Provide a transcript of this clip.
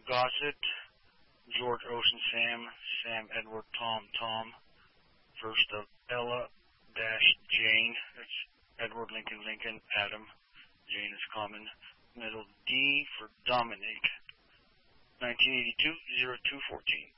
Gossett, George Ocean Sam, Sam Edward Tom Tom. First of Ella dash Jane, that's Edward Lincoln Lincoln Adam, Jane is common. Middle D for Dominic, 1982-0214.